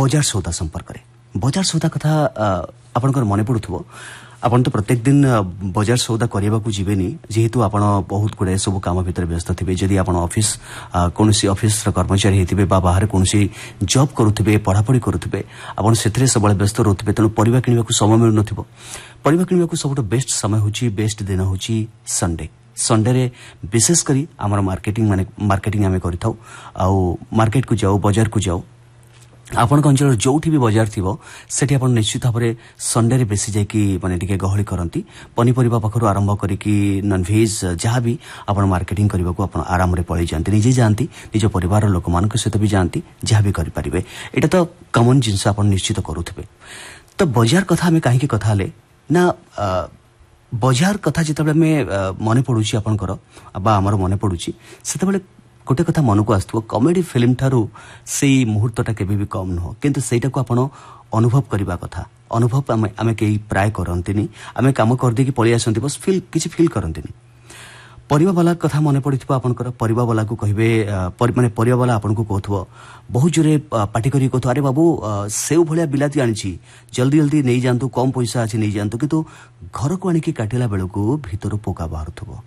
बजार सौदा संपर्क रे बजार सौदा कथा आपनकर मने पडुथबो आपण तो प्रत्येक दिन बजार सौदा करिबा को जीवेनी जेहेतु आपण बहुत गुडे सब काम भीतर व्यस्त थिबे जदि आपण ऑफिस कोनसी ऑफिस रा कर्मचारी हेतिबे बा बाहर कोनसी जॉब करूथिबे पढापढी करूथिबे आपण सेथरे सबले व्यस्त रहथिबे तनो परिवा किनिबा को समय मिलु नथिबो परिवा किनिबा को सबटो बेस्ट समय होची बेस्ट दिन होची संडे रे विशेष करी हमर मार्केटिंग आमे करिथाउ आ मार्केट को जाऊ बाजार को जाऊ आपण अंचल जोठी भी बाजार थिबो सेठी आपण निश्चित भाबरे संडे रे बेसी जाय कि माने टिके गहळी करंती पनीपरिबा पाखरु आरंभ करी कि नॉन वेज जहा भी आपण मार्केटिंग करबा को आपण आराम रे पळी जानती निजे जानती निज परिवार लोक मान के सहित भी जानती जहा भी करि परिबे एटा तो कॉमन जिंस आपण निश्चित करूथबे तो बाजार कथा में काहे कि कथा ले ना बाजार कथा जेतबे में मने पडुची आपनकर बा हमर मने पडुची सेतबे गोटे कथा मन को आसथो कॉमेडी फिल्म थारू से मुहूर्तटा केबे भी कम न किंतु सेटा को आपण अनुभव करबा कथा अनुभव आमे केई प्राय करंतिनी आमे काम कर दे कि पळी आसंती बस फील करंतिनी परिवा वाला कथा मने पडिथबो आपनकर परिवा वाला को कहबे माने परिवा वाला आपन को कहथबो बहुत जोरे पार्टी करी कहथो अरे बाबू सेउ भलिया बिलाती आनिछि जल्दी नै जानतु कम पैसा अछि नै जानतु किंतु घर को आनी कि काटिला बेल को भीतर पोका बाहरथबो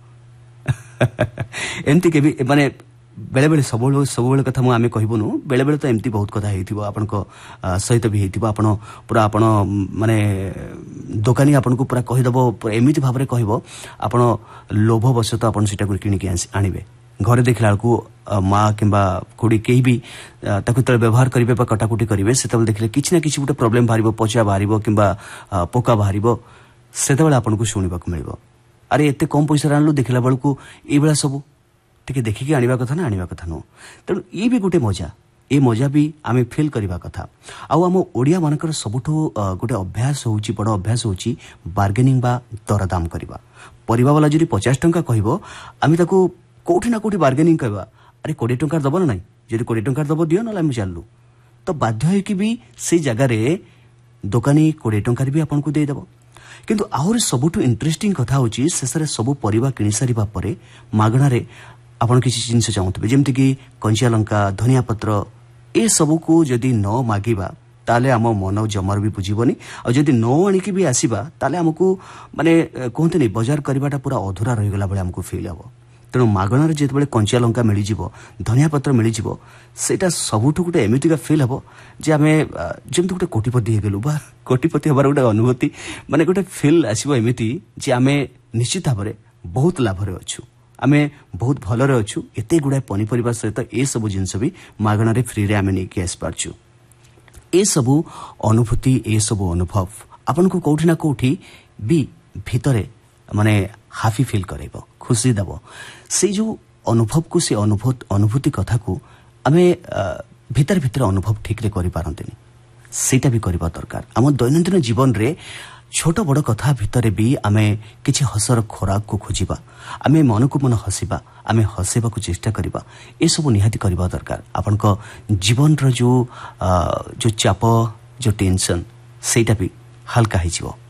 एंती केबी माने बेले बेले सब कथा मु आमे कहबोनु बेले बेले तो एमती बहुत कथा हेतिबो आपनको सहित भी हेतिबो आपण पूरा आपण माने दुकानी आपनको पूरा कहि दबो एमिति भाबरे कहबो आपण लोभ बसत आपण सेटा को किनि के आनिबे घरे देखला को माँ किंबा कोडी केही भी ताकु तळे व्यवहार करिवे बा कटाकुटी करिवे सेतबे देखले किछि ना किछि गुटे प्रॉब्लम बारिबो पचा बारिबो किंबा पोका बारिबो सेतबे आपनको शुनिबा को मिलबो अरे एते कम पैसा रानलु देखला बेलकु ए बेला सब टिके देखिके आनिबा कथा नो तेणु ये भी गोटे मजा ए मजा भी आमे फील करबा कथा आउ हम ओडिया मानकर सबुठो गोटे अभ्यास होउची बड़ अभ्यास होउची बार्गेनिंग बा दरदाम करबा परिबा वाला जदी 50 टंका कहबो आमे ताको कोठी ना कोठी बार्गेनिंग करबा अरे 20 टंका दबो ना जदी 20 टंका दबो दियो ना हम चाललु तो बाध्य है कि भी से जगह रे दुकानी 20 टंका भी आपन को दे देबो किंतु आहुरी सबुठो इंटरेस्टिंग कथा होची सेसरे सब परिबा किनि सारिबा परे मागणा रे आपण किसी जिनस चाहूथबे जेमति कि कंचिया लंका धनिया पत्र ए सब को जदी न मागिबा ताले हम मन जमर भी बुझिबनी और जदी न आनी कि भी आसीबा ताले हमकु माने कोहते नै बाजार करबाटा पूरा अधूरा रहि गेला बळे हमकु फील हबो तेणु मागणार जेतबळे कंचिया लंका मिली जिवो धनिया पत्र मिली जिवो सेटा सबुठु गुटे एमितिका फील हबो जे हमें जेमति गुटे कोटिपति हे गेलु बा कोटिपति हबार गुटे अनुभूति माने गुटे फील आसीबो एमिति जे हमें निश्चित भाबरे बहुत लाभ रे अछु आमे बहुत भल रे अछु एते गुडा पनीपरिबा सहित ए सब जिंस भी मागणा रे फ्री रे आमे नै के आस पारछु ए सब अनुभूति ए सब अनुभव आपन को कोठी ना कोठी भी भीतरे माने हाफी फील करैबो खुशी दबो से जो अनुभव को से अनुभूति कथा को आमे भीतर अनुभव ठीक रे करि पारंतिनी सेटा भी करबा दरकार हम दैनंदिन जीवन रे छोट बड़ कथा भितरे भी आमे किछि हसर खोराक को खोजिबा आमे मन को मन हसिबा आमे हसेबा को चेष्टा करिबा ए सब निहाती करबा दरकार आपन को जीवन रो जो चाप जो टेंशन सेटा भी हल्का हिजिबो।